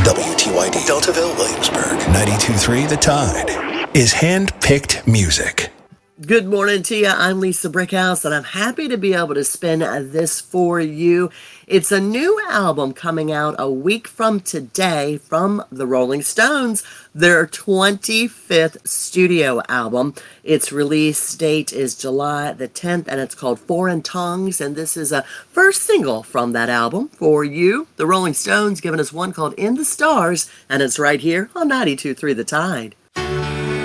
WTYD Deltaville, Williamsburg. 92.3 The Tide is hand-picked music. Good morning to you. I'm Lisa Brickhouse, and I'm happy to be able to spin this for you. It's a new album coming out a week from today from the Rolling Stones, their 25th studio album. Its release date is July the 10th, and it's called Foreign Tongues, and this is a first single from that album for you. The Rolling Stones giving us one called In the Stars, and it's right here on 92.3 The Tide.